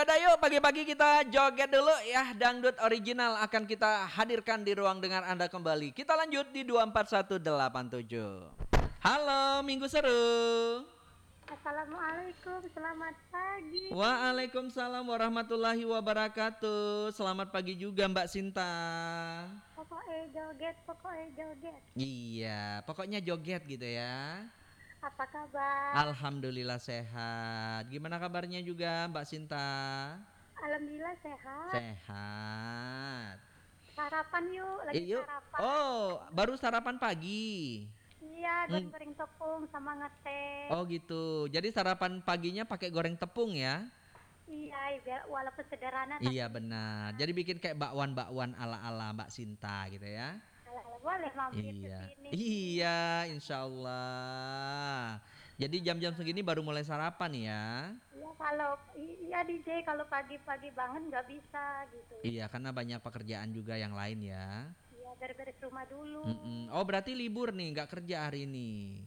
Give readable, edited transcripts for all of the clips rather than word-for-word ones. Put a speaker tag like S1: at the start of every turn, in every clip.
S1: udah yuk pagi-pagi kita joget dulu ya. Dangdut original akan kita hadirkan di ruang dengar Anda kembali. Kita lanjut di 24187. Halo, Minggu Seru.
S2: Assalamualaikum, selamat pagi.
S1: Waalaikumsalam warahmatullahi wabarakatuh. Selamat pagi juga Mbak Sinta.
S2: Pokoknya joget, pokoknya joget.
S1: Iya, pokoknya joget gitu ya.
S2: Apa kabar?
S1: Alhamdulillah sehat. Gimana kabarnya juga Mbak Sinta?
S2: Alhamdulillah sehat.
S1: Sehat.
S2: Sarapan yuk, lagi
S1: Yuk.
S2: sarapan.
S1: Oh, baru sarapan pagi.
S2: Iya, goreng tepung sama ngeteh.
S1: Oh gitu. Jadi sarapan paginya pakai goreng tepung ya?
S2: Iya, biar walaupun sederhana. Tapi
S1: Iya benar. Jadi bikin kayak bakwan-bakwan ala-ala Mbak Sinta gitu ya?
S2: boleh mampir ke
S1: Iya.
S2: sini.
S1: Iya, insya Allah. Jadi jam-jam segini baru mulai sarapan ya?
S2: Iya, kalau DJ kalau pagi-pagi banget nggak bisa gitu.
S1: Iya, karena banyak pekerjaan juga yang lain ya.
S2: Iya, beres-beres rumah dulu.
S1: Oh berarti libur nih, nggak kerja hari ini?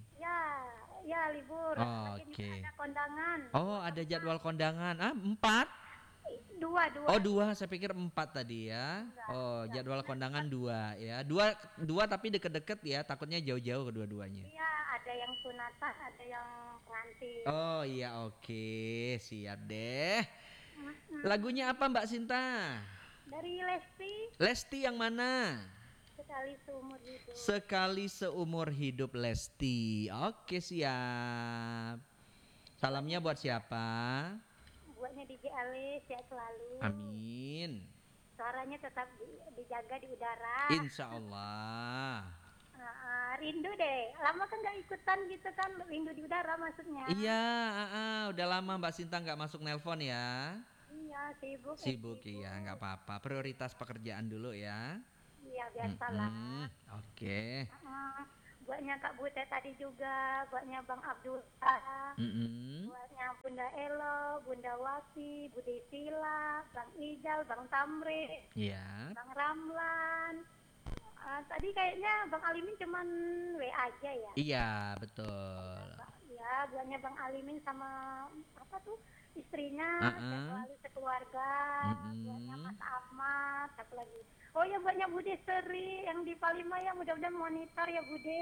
S2: Ya libur.
S1: Oke.
S2: Ada kondangan.
S1: Oh ada jadwal kondangan. 4?
S2: Dua.
S1: Oh 2, saya pikir 4 tadi ya. Oh jadwal kondangan 2 ya. Dua tapi deket-deket ya. Takutnya jauh-jauh kedua-duanya.
S2: Iya, ada yang sunatan, ada yang pengantin.
S1: Oh iya oke. Siap deh. Lagunya apa Mbak Sinta?
S2: Dari Lesti.
S1: Lesti yang mana?
S2: Sekali seumur hidup.
S1: Sekali seumur hidup Lesti. Oke siap. Salamnya buat siapa?
S2: Buatnya DJ Ali sehat selalu.
S1: Amin.
S2: Suaranya tetap dijaga di udara.
S1: Insya Allah.
S2: Rindu deh. Lama kan nggak ikutan gitu kan, rindu di udara maksudnya.
S1: Iya, udah lama Mbak Sinta nggak masuk nelpon ya.
S2: Iya, sibuk.
S1: Sibuk iya, nggak apa-apa. Prioritas pekerjaan dulu ya.
S2: Iya, biasalah.
S1: Oke.
S2: Buatnya Kak Butet tadi juga, buatnya Bang Abdullah, buatnya Bunda Elo, Bunda Wati, Budi Sila, Bang Ijal, Bang Tamri, Bang Ramlan. Tadi kayaknya Bang Alimin cuman W aja ya?
S1: Iya, betul.
S2: Ya, buatnya Bang Alimin sama apa tuh istrinya, selalu sekeluarga. Buatnya Mas Ahmad, satu lagi. Oh ya, buatnya Bude Seri yang di Palima ya, mudah-mudahan monitor ya Bude.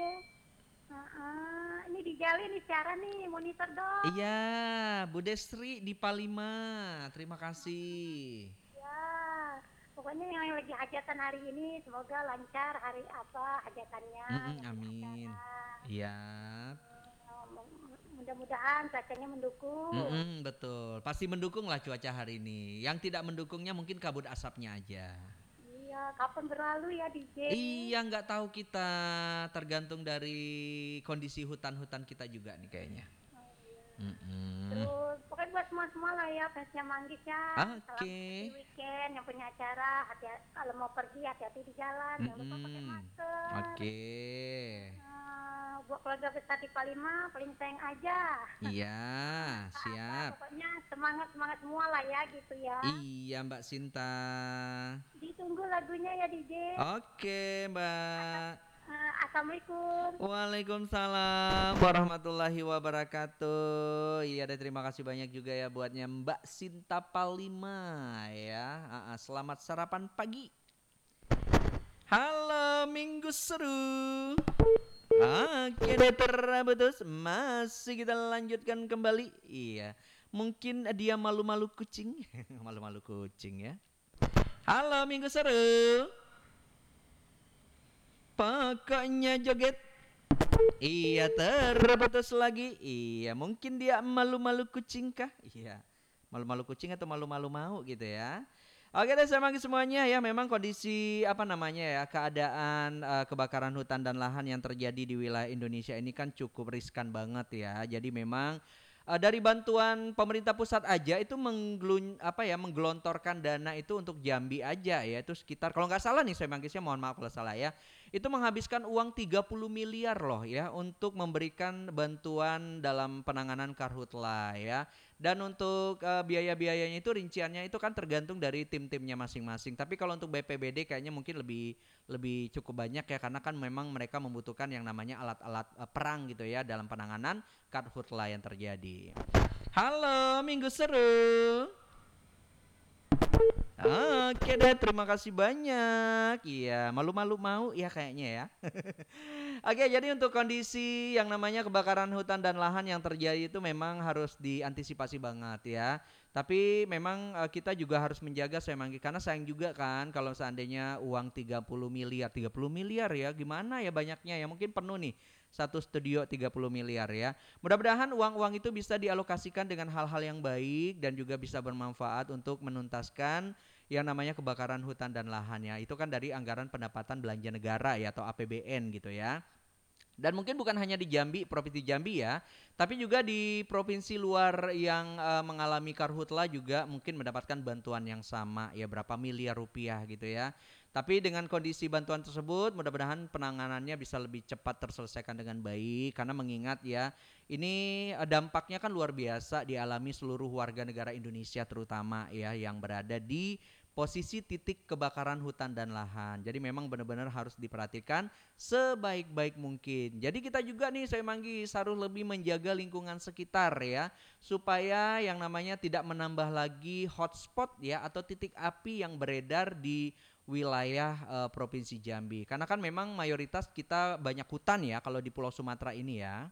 S2: Ini dijalin nih siaran nih, monitor dong.
S1: Iya, Bude Sri di Palima, terima kasih.
S2: Ya, pokoknya yang lagi hajatan hari ini semoga lancar hari apa hajatannya.
S1: Amin. Iya.
S2: Mudah-mudahan cuacanya mendukung.
S1: Betul, pasti mendukung lah cuaca hari ini. Yang tidak mendukungnya mungkin kabut asapnya aja.
S2: Iya, kapan berlalu ya DJ?
S1: Iya, nggak tahu kita, tergantung dari kondisi hutan-hutan kita juga nih kayaknya.
S2: Terus pokoknya buat semua lah ya fansnya Manggis ya.
S1: Oke.
S2: Selamat weekend yang punya acara, kalau mau pergi hati-hati di jalan, jangan lupa pakai masker.
S1: Oke.
S2: Buat keluarga besar di Palima, paling sayang aja.
S1: Iya, siap.
S2: Pokoknya semangat semua lah ya gitu ya.
S1: Iya Mbak Sinta.
S2: Ditunggu lagunya ya DJ.
S1: Oke Mbak.
S2: Assalamualaikum.
S1: Waalaikumsalam warahmatullahi wabarakatuh. Iya deh, terima kasih banyak juga ya buatnya Mbak Sinta Palima ya. Selamat sarapan pagi. Halo Minggu Seru. Oke deh terabus, masih kita lanjutkan kembali. Iya, mungkin dia malu-malu kucing. Malu-malu kucing ya. Halo Minggu Seru. Pokoknya joget. Iya, terputus lagi. Iya, mungkin dia malu-malu kucing kah? Iya, malu-malu kucing atau malu-malu mau gitu ya. Oke deh semuanya ya, memang kondisi keadaan kebakaran hutan dan lahan yang terjadi di wilayah Indonesia ini kan cukup riskan banget ya. Jadi memang dari bantuan pemerintah pusat aja itu menggelontorkan dana itu untuk Jambi aja ya, itu sekitar, kalau nggak salah nih saya Mangkisnya, mohon maaf kalau salah ya, itu menghabiskan uang 30 miliar loh ya untuk memberikan bantuan dalam penanganan karhutla ya. Dan untuk biaya-biayanya itu rinciannya itu kan tergantung dari tim-timnya masing-masing. Tapi kalau untuk BPBD kayaknya mungkin lebih cukup banyak ya, karena kan memang mereka membutuhkan yang namanya alat-alat perang gitu ya dalam penanganan karhutla yang terjadi. Halo Minggu Seru. Oke deh, terima kasih banyak. Iya, malu-malu mau ya kayaknya ya. Oke, jadi untuk kondisi yang namanya kebakaran hutan dan lahan yang terjadi itu memang harus diantisipasi banget ya. Tapi memang kita juga harus menjaga saya Manggi karena sayang juga kan kalau seandainya uang 30 miliar, 30 miliar ya gimana ya banyaknya ya mungkin penuh nih satu studio 30 miliar ya. Mudah-mudahan uang-uang itu bisa dialokasikan dengan hal-hal yang baik dan juga bisa bermanfaat untuk menuntaskan yang namanya kebakaran hutan dan lahan ya. Itu kan dari anggaran pendapatan belanja negara ya atau APBN gitu ya. Dan mungkin bukan hanya di Jambi, Provinsi Jambi ya, tapi juga di provinsi luar yang mengalami karhutla juga mungkin mendapatkan bantuan yang sama ya berapa miliar rupiah gitu ya. Tapi dengan kondisi bantuan tersebut mudah-mudahan penanganannya bisa lebih cepat terselesaikan dengan baik karena mengingat ya ini dampaknya kan luar biasa dialami seluruh warga negara Indonesia terutama ya yang berada di posisi titik kebakaran hutan dan lahan. Jadi memang benar-benar harus diperhatikan sebaik-baik mungkin. Jadi kita juga nih saya Manggi harus lebih menjaga lingkungan sekitar ya supaya yang namanya tidak menambah lagi hotspot ya atau titik api yang beredar di wilayah Provinsi Jambi. Karena kan memang mayoritas kita banyak hutan ya kalau di Pulau Sumatera ini ya.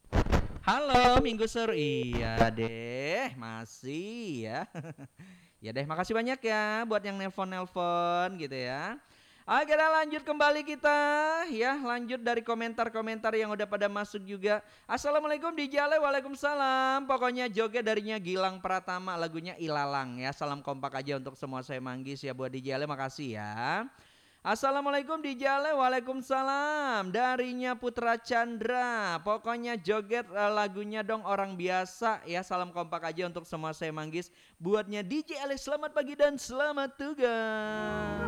S1: Halo Minggu Sur, iya deh masih ya. Ya deh, makasih banyak ya buat yang nelpon-nelpon gitu ya. Oke, kita lanjut kembali kita ya, lanjut dari komentar-komentar yang udah pada masuk juga. Assalamualaikum di Jale, waalaikumsalam. Pokoknya joget darinya Gilang Pratama, lagunya Ilalang ya. Salam kompak aja untuk semua saya manggis ya buat di Jale, makasih ya. Assalamualaikum di Jale, waalaikumsalam. Darinya Putra Chandra, pokoknya joget lagunya dong orang biasa ya. Salam kompak aja untuk semua saya manggis. Buatnya DJ Ale, selamat pagi dan selamat tugas.